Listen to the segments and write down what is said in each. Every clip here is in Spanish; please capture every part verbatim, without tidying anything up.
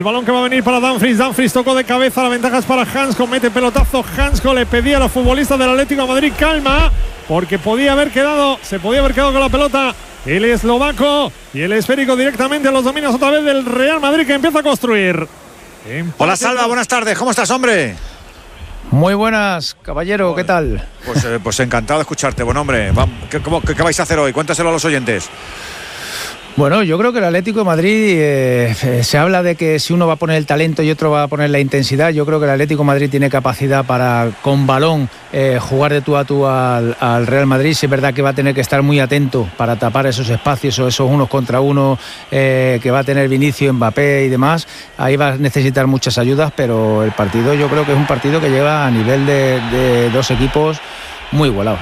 El balón que va a venir para Dumfries. Dumfries tocó de cabeza, la ventaja es para Hansko, mete pelotazo. Hansko le pedía a los futbolistas del Atlético de Madrid calma, porque podía haber quedado, se podía haber quedado con la pelota el eslovaco, y el esférico directamente a los dominios otra vez del Real Madrid, que empieza a construir. Hola Salva, buenas tardes, ¿cómo estás, hombre? Muy buenas, caballero, ¿qué tal? Pues, eh, pues encantado de escucharte, buen hombre. ¿Qué, cómo, qué, ¿Qué vais a hacer hoy? Cuéntaselo a los oyentes. Bueno, yo creo que el Atlético de Madrid, eh, se habla de que si uno va a poner el talento y otro va a poner la intensidad. Yo creo que el Atlético de Madrid tiene capacidad para, con balón, eh, jugar de tú a tú al, al Real Madrid. Sí es verdad que va a tener que estar muy atento para tapar esos espacios o esos unos contra uno eh, que va a tener Vinicius, Mbappé y demás. Ahí va a necesitar muchas ayudas, pero el partido yo creo que es un partido que lleva a nivel de, de dos equipos muy igualados.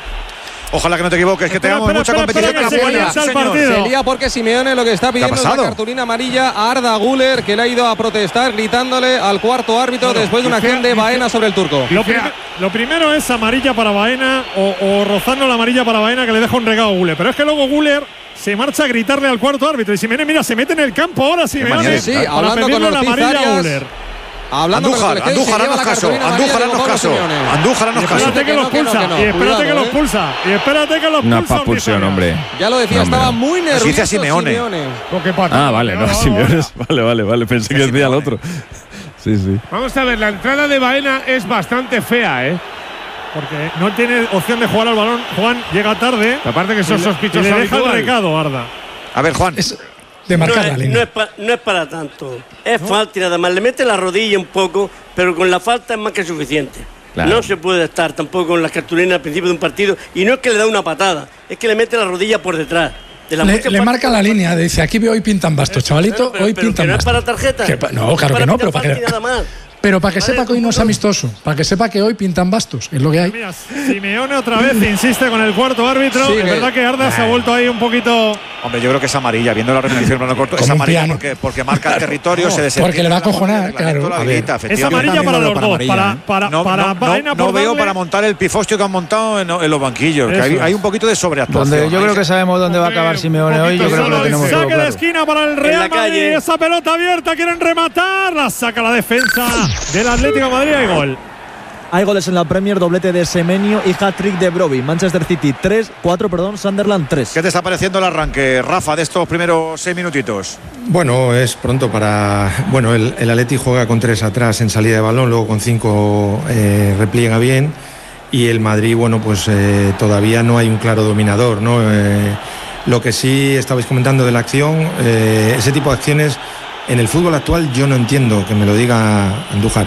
Ojalá que no te equivoques, que espera, tengamos espera, mucha espera, competición. espera, que se Se lía porque Simeone lo que está pidiendo es la cartulina amarilla a Arda Güler, que le ha ido a protestar gritándole al cuarto árbitro bueno, después de una acción de Baena sobre el turco. Lo, prim lo primero es amarilla para Baena o, o rozando la amarilla para Baena, que le deja un regalo a Güler. Pero es que luego Güler se marcha a gritarle al cuarto árbitro y Simeone, mira, se mete en el campo ahora Simeone sí, para hablando pedirle con la amarilla a Güler. Hablando Andújar, con el Andújar, haznos caso, Andújar, haznos caso, Andújar, haznos caso. Espérate que los pulsa, y espérate que los pulsa, y espérate que los pulsa. Una expulsión, hombre. Ya lo decía, no, estaba muy nervioso dice Simeone. Simeone. Ah, vale, no, Simeone. Vale, vale, vale, pensé que decía el otro. Sí, sí. Vamos a ver, la entrada de Baena es bastante fea, ¿eh? Porque no tiene opción de jugar al balón. Juan llega tarde. Aparte que son sospechosos. Y le deja el recado, Arda. A ver, Juan. Es de marcar no, la es, línea. no, es pa, no es para tanto. Es ¿no? falta y nada más. Le mete la rodilla un poco, pero con la falta es más que suficiente. Claro. No se puede estar tampoco con las cartulinas al principio de un partido. Y no es que le da una patada, es que le mete la rodilla por detrás. De la le le marca la línea, dice, aquí hoy pintan bastos, chavalito, pero, hoy pero pintan que no bastos. es para tarjeta. Que, no, claro que no, pero para que, nada más. pero para que vale, sepa que hoy no es amistoso, para que sepa que hoy pintan bastos, es lo que hay. Mira, Simeone otra vez insiste con el cuarto árbitro. Sí, es verdad que Arda se ha vuelto ahí un poquito. Hombre, yo creo que es amarilla, viendo la repetición plano corto, es amarilla porque, porque marca el territorio, no, se desentiende. Porque le va a cojonar, claro. Habilita, es amarilla para los dos, para, para, no, para no, Baena no, no veo darle. para montar el pifostio que han montado en, en los banquillos, que hay, hay un poquito de sobreactuación. Donde yo creo que sabemos dónde va a acabar Simeone hoy, yo creo que lo tenemos todo Saque claro. de esquina para el Real Madrid, esa pelota abierta, quieren rematar, la saca la defensa del Atlético de Madrid, hay gol. Hay goles en la Premier, doblete de Semenyo y hat-trick de Brobbey. Manchester City tres, cuatro, perdón, Sunderland tres. ¿Qué te está pareciendo el arranque, Rafa, de estos primeros seis minutitos? Bueno, es pronto para... Bueno, el, el Atleti juega con tres atrás en salida de balón, luego con cinco eh, repliega bien, y el Madrid, bueno, pues eh, todavía no hay un claro dominador, ¿no? Eh, lo que sí estabais comentando de la acción, eh, ese tipo de acciones en el fútbol actual yo no entiendo, que me lo diga Andújar.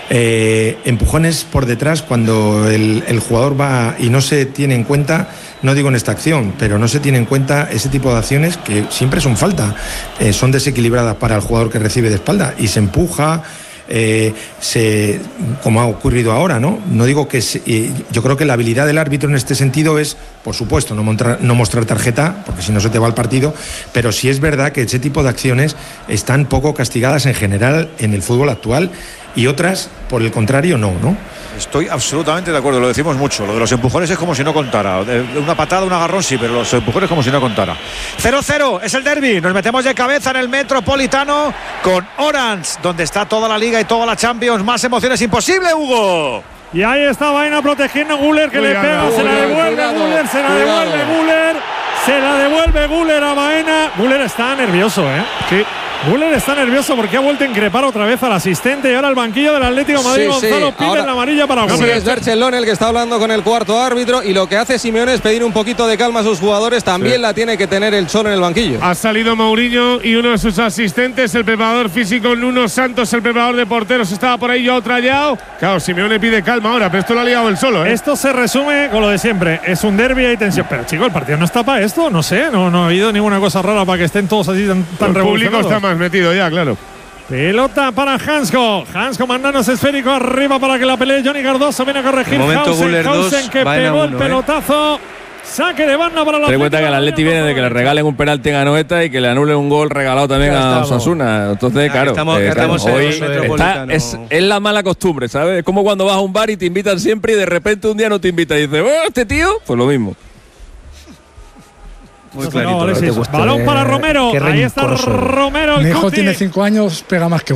Eh, empujones por detrás cuando el, el jugador va y no se tiene en cuenta, no digo en esta acción, pero no se tiene en cuenta ese tipo de acciones que siempre son falta, eh, son desequilibradas para el jugador que recibe de espalda y se empuja, eh, se, como ha ocurrido ahora, ¿no? No digo que se, eh, yo creo que la habilidad del árbitro en este sentido es, por supuesto, no mostrar, no mostrar tarjeta, porque si no se te va el partido, pero sí es verdad que ese tipo de acciones están poco castigadas en general en el fútbol actual. Y otras, por el contrario, no, ¿no? Estoy absolutamente de acuerdo, lo decimos mucho. Lo de los empujones es como si no contara. Una patada, un agarrón sí, pero los empujones como si no contara. cero cero, es el derbi. Nos metemos de cabeza en el Metropolitano con Orange, donde está toda la Liga y toda la Champions. Más emociones imposible, Hugo. Y ahí está Baena protegiendo a Güler, que cuidado, le pega, cuidado, se la devuelve Güler, se la devuelve Güler, se la devuelve Güler a Baena. Güler está nervioso, ¿eh? Sí. Güler está nervioso porque ha vuelto a increpar otra vez al asistente y ahora al banquillo del Atlético de Madrid. Sí, Gonzalo sí. pide ahora, la amarilla para Güler. Sí, es Berchelón el que está hablando con el cuarto árbitro y lo que hace Simeone es pedir un poquito de calma a sus jugadores. También sí. la tiene que tener el Cholo en el banquillo. Ha salido Mourinho y uno de sus asistentes, el preparador físico Nuno Santos, el preparador de porteros, estaba por ahí yo trayado. Claro, Simeone pide calma ahora, pero esto lo ha liado él solo, ¿eh? Esto se resume con lo de siempre. Es un derbi, hay tensión. Pero chico, el partido no está para esto, no sé, no, no ha habido ninguna cosa rara para que estén todos así tan, tan revolucionados. El público está más metido ya, claro. Pelota para Hansko. Hansko mandándose esférico arriba para que la pelee Johnny Cardoso. Viene a corregir Hausen, Hausen que pegó el pelotazo. Saque de banda para los. Ten en cuenta que el Atleti viene de que le regalen un penalti en Anoeta y que le anulen un gol regalado también a Osasuna. Entonces, claro, estamos, eh, estamos claro hoy está, es, es la mala costumbre, ¿sabes? Es como cuando vas a un bar y te invitan siempre y de repente un día no te invitan y dices, oh, este tío, pues lo mismo. Muy clarito. No, Alexis. Balón para Romero. Ahí está Romero. Mi hijo tiene cinco años, pega más que